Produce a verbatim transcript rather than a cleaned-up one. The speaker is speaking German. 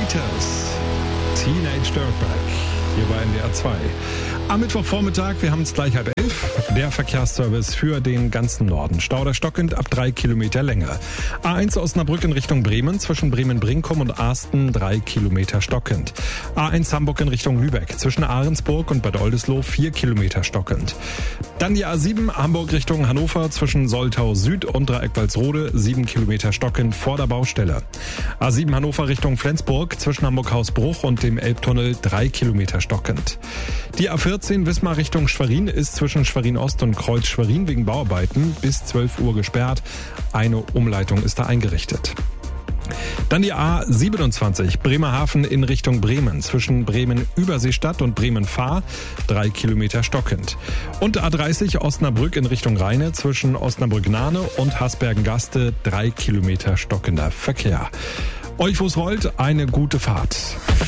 Peters, Teenage Dirtbag, hier bei N D R zwei. Am Mittwochvormittag, wir haben es gleich halb elf, der Verkehrsservice für den ganzen Norden. Stauder stockend ab drei Kilometer Länge. A eins Osnabrück in Richtung Bremen, zwischen Bremen-Brinkum und Asten drei Kilometer stockend. A eins Hamburg in Richtung Lübeck, zwischen Ahrensburg und Bad Oldesloe vier Kilometer stockend. Dann die A sieben Hamburg Richtung Hannover, zwischen Soltau Süd und Dreieck-Walsrode sieben Kilometer stockend vor der Baustelle. A sieben Hannover Richtung Flensburg, zwischen Hamburg-Hausbruch und dem Elbtunnel drei Kilometer stockend. Die A vierzehn Wismar Richtung Schwerin ist zwischen Schwerin-Ost und Kreuz-Schwerin wegen Bauarbeiten bis zwölf Uhr gesperrt. Eine Umleitung ist da eingerichtet. Dann die A siebenundzwanzig Bremerhaven in Richtung Bremen, zwischen Bremen-Überseestadt und Bremen-Fahr, drei Kilometer stockend. Und A dreißig Osnabrück in Richtung Rheine, zwischen Osnabrück-Nahne und Hasbergen-Gaste, drei Kilometer stockender Verkehr. Euch, wo's rollt, eine gute Fahrt.